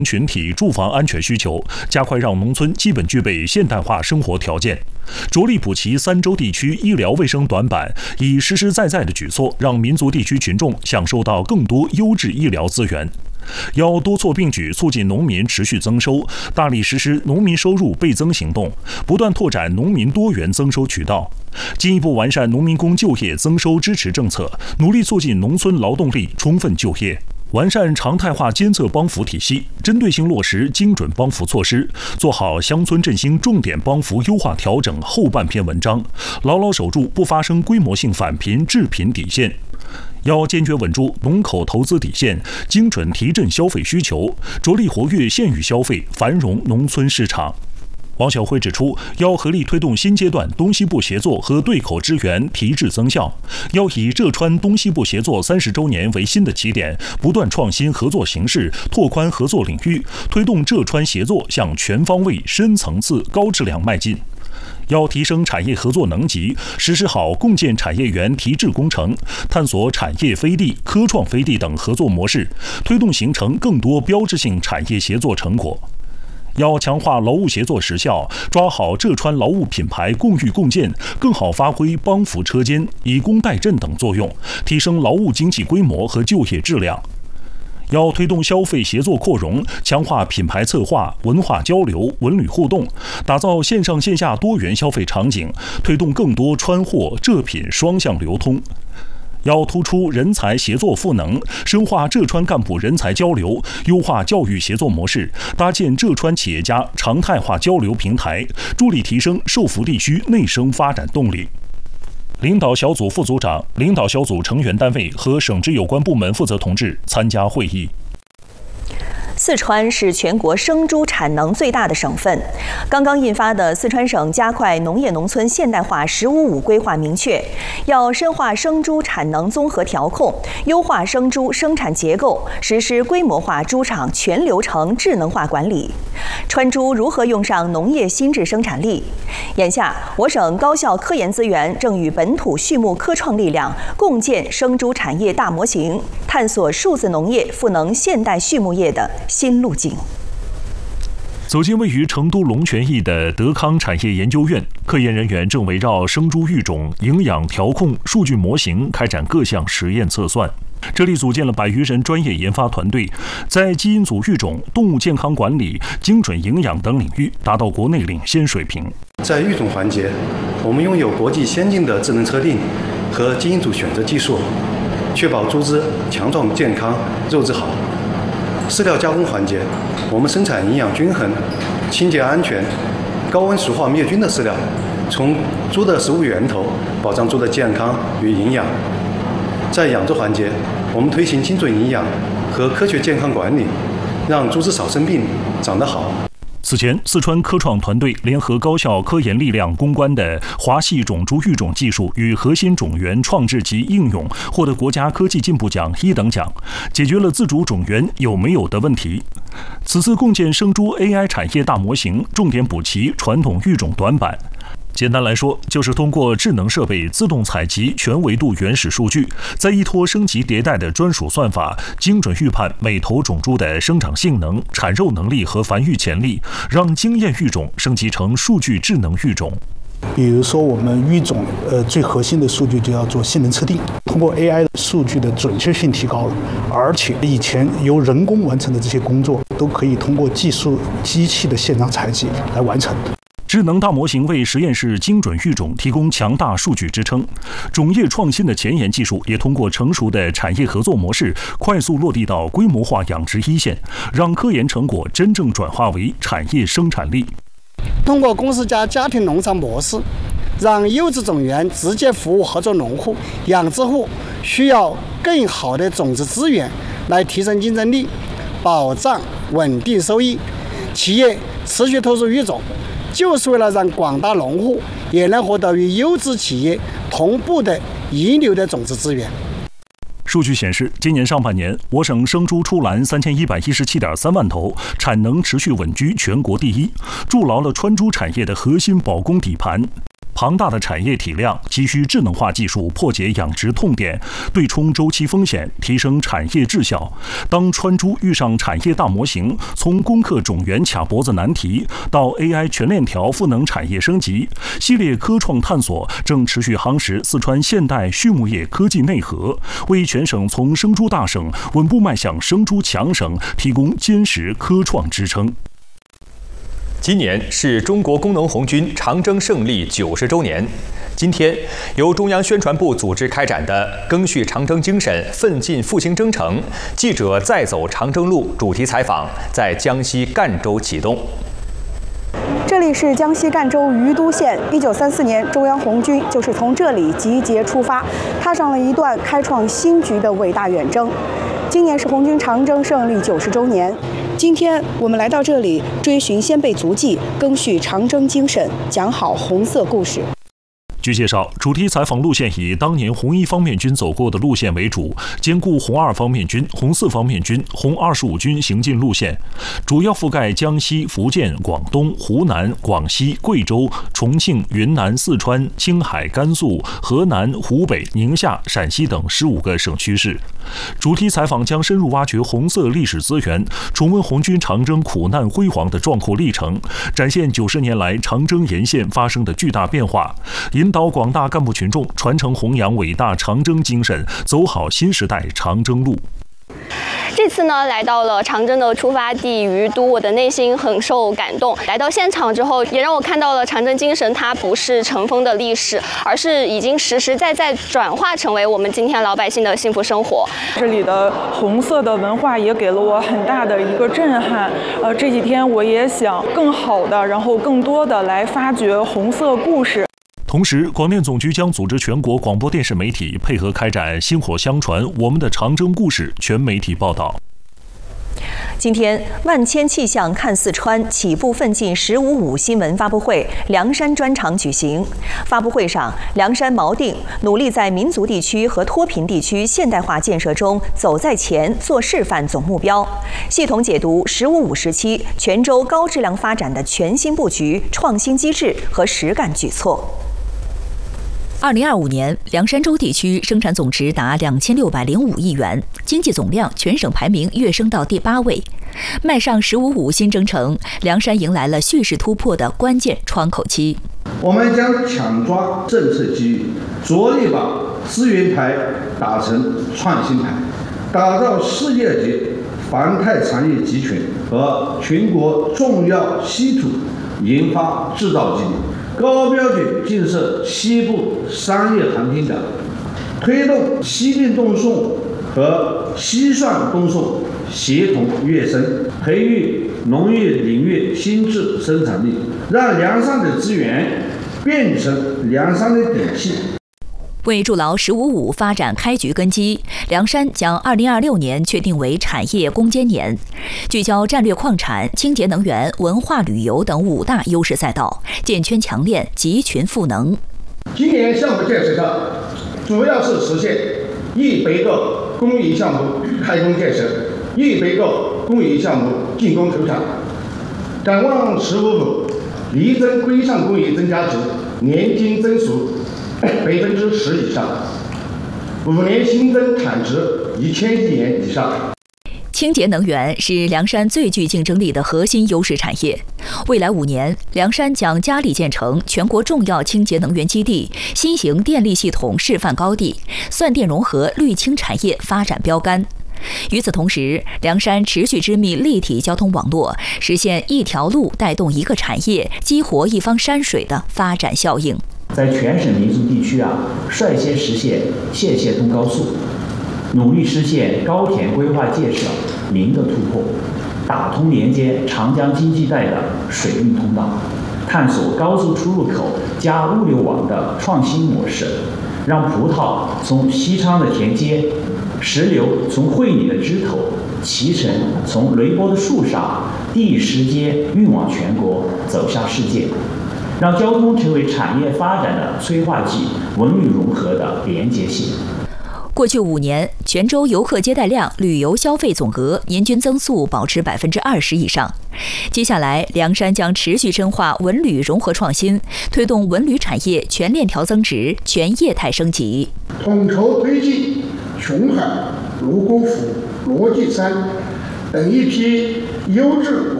群体住房安全需求，加快让农村基本具备现代化生活条件，着力补齐三州地区医疗卫生短板，以实实在在的举措，让民族地区群众享受到更多优质医疗资源。要多措并举，促进农民持续增收，大力实施农民收入倍增行动，不断拓展农民多元增收渠道，进一步完善农民工就业增收支持政策，努力促进农村劳动力充分就业。完善常态化监测帮扶体系，针对性落实精准帮扶措施，做好乡村振兴重点帮扶优化调整后半篇文章，牢牢守住不发生规模性返贫致贫底线。要坚决稳住农口投资底线，精准提振消费需求，着力活跃县域消费，繁荣农村市场。王晓辉指出，要合力推动新阶段东西部协作和对口支援提质增效，要以浙川东西部协作30周年为新的起点，不断创新合作形式，拓宽合作领域，推动浙川协作向全方位、深层次、高质量迈进。要提升产业合作能级，实施好共建产业园提质工程，探索产业飞地、科创飞地等合作模式，推动形成更多标志性产业协作成果。要强化劳务协作实效，抓好浙川劳务品牌共育共建，更好发挥帮扶车间、以工代赈等作用，提升劳务经济规模和就业质量。要推动消费协作扩容，强化品牌策划、文化交流、文旅互动，打造线上线下多元消费场景，推动更多川货浙品双向流通。要突出人才协作赋能，深化浙川干部人才交流，优化教育协作模式，搭建浙川企业家常态化交流平台，助力提升受福地区内生发展动力。领导小组副组长、领导小组成员单位和省直有关部门负责同志参加会议。 四川是全国生猪产能最大的省份。刚刚印发的四川省加快农业农村现代化“15-5”规划明确，要深化生猪产能综合调控，优化生猪生产结构，实施规模化猪场全流程智能化管理。川猪如何用上农业新质生产力？眼下，我省高校科研资源正与本土畜牧科创力量共建生猪产业大模型，探索数字农业赋能现代畜牧业的新路径。 走进位于成都龙泉驿的德康产业研究院，科研人员正围绕生猪育种、营养调控、数据模型开展各项实验测算。这里组建了100余人专业研发团队，在基因组育种、动物健康管理、精准营养等领域达到国内领先水平。 在育种环节，我们拥有国际先进的智能测定和基因组选择技术，确保猪只强壮健康、肉质好。饲料加工环节，我们生产营养均衡、清洁安全、高温熟化灭菌的饲料，从猪的食物源头保障猪的健康与营养。在养殖环节，我们推行精准营养和科学健康管理，让猪只少生病、长得好。 此前，四川科创团队联合高校科研力量攻关的华系种猪育种技术与核心种源创制及应用，获得国家科技进步奖1等奖，解决了自主种源有没有的问题。此次共建生猪 AI 产业大模型，重点补齐传统育种短板。简单来说，就是通过智能设备自动采集全维度原始数据，再依托升级迭代的专属算法，精准预判每头种猪的生长性能、产肉能力和繁育潜力，让经验育种升级成数据智能育种。 比如说，我们育种最核心的数据就要做性能测定，通过 AI 的数据的准确性提高了，而且以前由人工完成的这些工作，都可以通过技术机器的现场采集来完成。 智能大模型为实验室精准育种提供强大数据支撑，种业创新的前沿技术也通过成熟的产业合作模式，快速落地到规模化养殖一线，让科研成果真正转化为产业生产力。 通过公司加家庭农场模式，让优质种源直接服务合作农户、养殖户需要更好的种子资源来提升竞争力，保障稳定收益。企业持续投入育种，就是为了让广大农户也能获得与优质企业同步的一流的种子资源。 数据显示，今年上半年，我省生猪出栏3117.3万头，产能持续稳居全国第一，筑牢了川猪产业的核心保供底盘。 庞大的产业体量急需智能化技术破解养殖痛点，对冲周期风险，提升产业质效。当川猪遇上产业大模型，从攻克种源卡脖子难题到 AI 全链条赋能产业升级，系列科创探索正持续夯实四川现代畜牧业科技内核，为全省从生猪大省稳步迈向生猪强省提供坚实科创支撑。 今年是中国工农红军长征胜利90周年。今天，由中央宣传部组织开展的“赓续长征精神，奋进复兴征程”记者再走长征路主题采访在江西赣州启动。 这里是江西赣州于都县。1934年，中央红军就是从这里集结出发，踏上了一段开创新局的伟大远征。今年是红军长征胜利90周年。今天我们来到这里，追寻先辈足迹，赓续长征精神，讲好红色故事。 据介绍，主题采访路线以当年红一方面军走过的路线为主，兼顾红二方面军、红四方面军、红25军行进路线，主要覆盖江西、福建、广东、湖南、广西、贵州、重庆、云南、四川、青海、甘肃、河南、湖北、宁夏、陕西等15个省区市。主题采访将深入挖掘红色历史资源，重温红军长征苦难辉煌的壮阔历程，展现90年来长征沿线发生的巨大变化，引导广大干部群众传承弘扬伟大长征精神，走好新时代长征路。 这次呢，来到了长征的出发地于都，我的内心很受感动。来到现场之后，也让我看到了长征精神，它不是尘封的历史，而是已经实实在在转化成为我们今天老百姓的幸福生活。 这里的红色的文化也给了我很大的一个震撼。这几天我也想更好的，然后更多的来发掘红色故事。 同时，广电总局将组织全国广播电视媒体配合开展薪火相传我们的长征故事全媒体报道。 今天，万千气象看四川起步奋进“15.5”新闻发布会凉山专场举行。发布会上，凉山锚定努力在民族地区和脱贫地区现代化建设中走在前、做示范总目标，系统解读“15.5”时期全州高质量发展的全新布局、创新机制和实干举措。 2025年，凉山州地区生产总值达2605亿元，经济总量全省排名跃升到第8位。迈上“15.5”新征程，凉山迎来了蓄势突破的关键窗口期。 我们将抢抓政策机遇，着力把资源牌打成创新牌，打造世界级防态产业集群和全国重要稀土研发制造基地。高标准建设西部商业航天港，推动西电东送和西算东送协同跃升，培育农业领域新质生产力，让凉山的资源变成凉山的底气。 为筑牢“15.5”发展开局根基，凉山将2026年确定为产业攻坚年，聚焦战略矿产、清洁能源、文化旅游等5大优势赛道，建圈强链，集群赋能。 今年项目建设上，主要是实现100个公益项目开工建设，100个公益项目竣工投产。展望“15.5”，力争规上工业增加值年均增速10%以上，5年新增产值1000亿元以上。 清洁能源是凉山最具竞争力的核心优势产业。未来5年，凉山将加力建成全国重要清洁能源基地、新型电力系统示范高地、算电融合绿氢产业发展标杆。与此同时，凉山持续织密立体交通网络，实现一条路带动一个产业，激活一方山水的发展效应。 在全省民族地区率先实现县线通高速，努力实现高田规划建设零的突破，打通连接长江经济带的水运通道，探索高速出入口加物流网的创新模式，让葡萄从西昌的田间，石榴从会里的枝头，脐橙从雷波的树上，第10街运往全国，走向世界。让交通成为产业发展的催化剂，文旅融合的连接线。 过去5年，泉州游客接待量、旅游消费总额年均增速保持20%以上。接下来，凉山将持续深化文旅融合创新，推动文旅产业全链条增值、全业态升级。 统筹推进琼海、泸沽湖、罗骥山等一批优质